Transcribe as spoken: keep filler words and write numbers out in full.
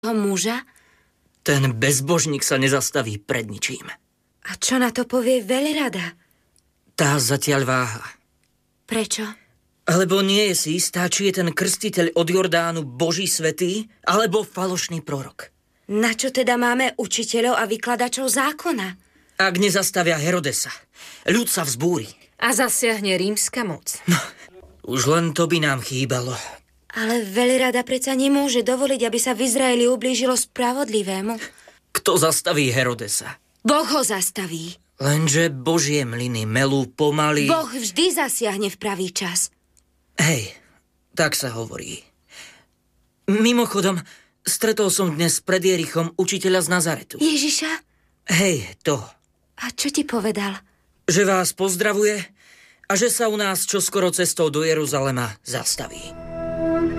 muža? Ten bezbožník sa nezastaví pred ničím. A čo na to povie veľrada? Tá zatiaľ váha. Prečo? Lebo nie je si istá, či je ten krstiteľ od Jordánu Boží svätý, alebo falošný prorok. Na čo teda máme učiteľov a vykladačov zákona? Ak nezastavia Herodesa, ľud sa vzbúri. A zasiahne rímska moc. No, už len to by nám chýbalo. Ale veľrada predsa nemôže dovoliť, aby sa v Izraeli ublížilo spravodlivému. Kto zastaví Herodesa? Boh ho zastaví. Lenže Božie mlyny melú pomaly. Boh vždy zasiahne v pravý čas. Hej, tak sa hovorí. Mimochodom, stretol som dnes pred Jerichom učiteľa z Nazaretu. Ježiša? Hej, to. A čo ti povedal? Že vás pozdravuje a že sa u nás čoskoro cestou do Jeruzalema zastaví.